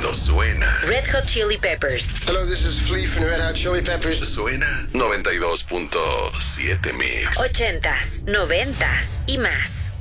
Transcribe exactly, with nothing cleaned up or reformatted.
Cuando suena Red Hot Chili Peppers. Hello, this is Flea from Red Hot Chili Peppers. Suena noventa y dos punto siete Mix. Ochentas, noventas y más.